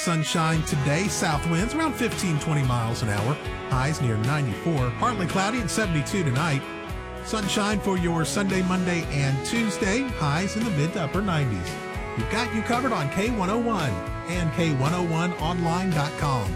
Sunshine today. South winds around 15, 20 miles an hour. Highs near 94. Partly cloudy at 72 tonight. Sunshine for your Sunday, Monday, and Tuesday. Highs in the mid to upper 90s. We've got you covered on K101 and K101online.com.